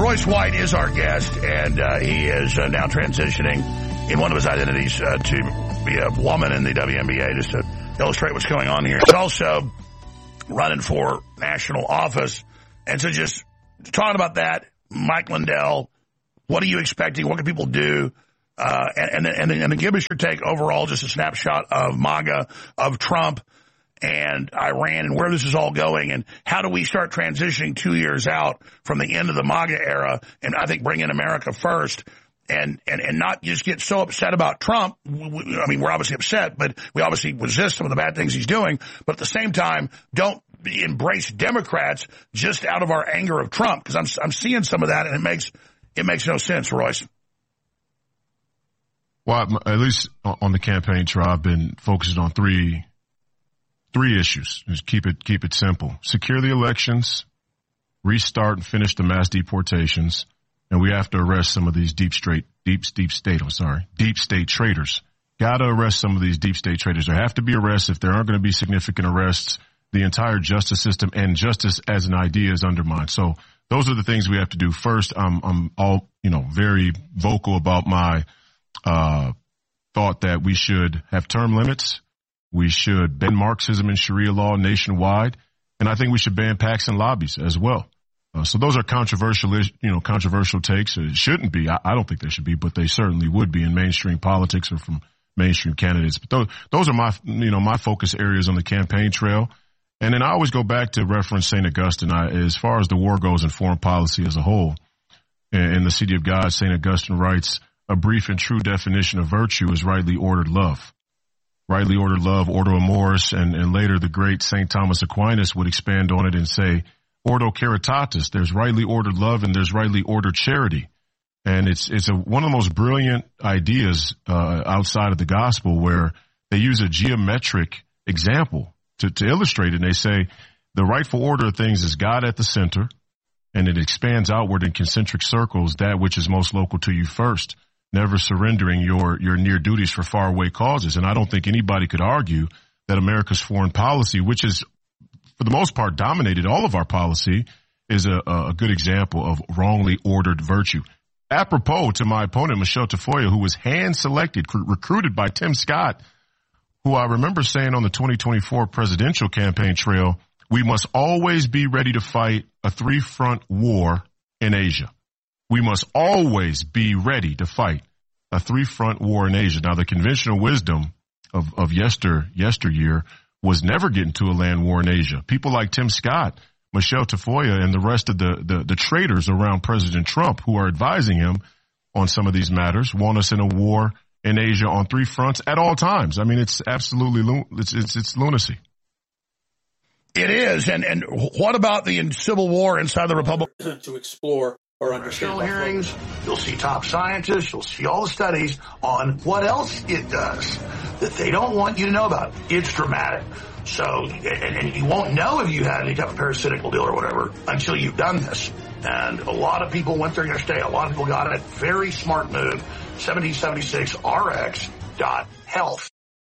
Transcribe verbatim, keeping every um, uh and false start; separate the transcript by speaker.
Speaker 1: Royce White is our guest, and uh, he is uh, now transitioning in one of his identities uh, to be a woman in the W N B A, just to illustrate what's going on here. He's also running for national office. And so just talking about that, Mike Lindell, what are you expecting? What can people do? Uh, and, and, then, and, then, and then give us your take overall, just a snapshot of MAGA, of Trump and Iran, and where this is all going, and how do we start transitioning two years out from the end of the MAGA era, and I think bring in America first, and, and, and not just get so upset about Trump. I mean, we're obviously upset, but we obviously resist some of the bad things he's doing, but at the same time, don't embrace Democrats just out of our anger of Trump, because I'm, I'm seeing some of that, and it makes, it makes no sense, Royce.
Speaker 2: Well, at least on the campaign trail, I've been focusing on three Three issues. Just keep it keep it simple. Secure the elections, restart and finish the mass deportations, and we have to arrest some of these deep straight deep deep state. I'm sorry, deep state traitors. Got to arrest some of these deep state traitors. There have to be arrests. If there aren't going to be significant arrests, the entire justice system and justice as an idea is undermined. So those are the things we have to do. First, I'm I'm all you know very vocal about my uh, thought that we should have term limits. We should ban Marxism and Sharia law nationwide, and I think we should ban PACs and lobbies as well. Uh, so those are controversial, you know, controversial takes. It shouldn't be. I, I don't think they should be, but they certainly would be in mainstream politics or from mainstream candidates. But those, those are my, you know, my focus areas on the campaign trail. And then I always go back to reference Saint Augustine. I, as far as the war goes in foreign policy as a whole, in, in the City of God, Saint Augustine writes, "A brief and true definition of virtue is rightly ordered love." Rightly ordered love, ordo amoris, and, and later the great Saint Thomas Aquinas would expand on it and say, ordo caritatis, there's rightly ordered love and there's rightly ordered charity. And it's it's a, one of the most brilliant ideas uh, outside of the gospel, where they use a geometric example to, to illustrate it. And they say the rightful order of things is God at the center, and it expands outward in concentric circles, that which is most local to you first, never surrendering your, your near duties for faraway causes. And I don't think anybody could argue that America's foreign policy, which is for the most part dominated all of our policy, is a, a good example of wrongly ordered virtue. Apropos to my opponent, Michelle Tafoya, who was hand-selected, recruited by Tim Scott, who I remember saying on the twenty twenty-four presidential campaign trail, we must always be ready to fight a three-front war in Asia. We must always be ready to fight a three-front war in Asia. Now, the conventional wisdom of, of yester, yesteryear was never get into a land war in Asia. People like Tim Scott, Michelle Tafoya, and the rest of the, the, the traitors around President Trump who are advising him on some of these matters want us in a war in Asia on three fronts at all times. I mean, it's absolutely it's it's, it's lunacy.
Speaker 1: It is. And, and what about the civil war inside the Republic?
Speaker 3: To explore or understand
Speaker 1: hearings, you'll see top scientists, you'll see all the studies on what else it does that they don't want you to know about. It's dramatic. So, and, and you won't know if you had any type of parasitical deal or whatever until you've done this. And a lot of people went there yesterday. A lot of people got it. Very smart move. seventeen seventy-six R X dot health.